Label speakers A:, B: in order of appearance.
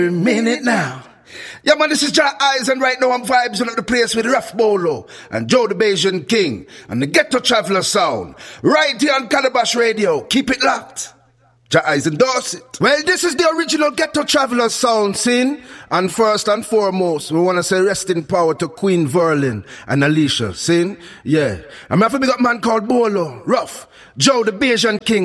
A: Minute now. Yeah, man, this is Jah Eyes, and right now I'm vibes on the place with Raf Bolo and Joe the Bajan King and the Ghetto Traveler Sound. Right here on Calabash Radio. Keep it locked. Jah Eyes endorse it. Well, this is the original Ghetto Traveler Sound scene. And first and foremost, we want to say rest in power to Queen Verlin and Alicia. Sin? Yeah. I'm having a big up man called Bolo, Ruff, Joe the Bajan King.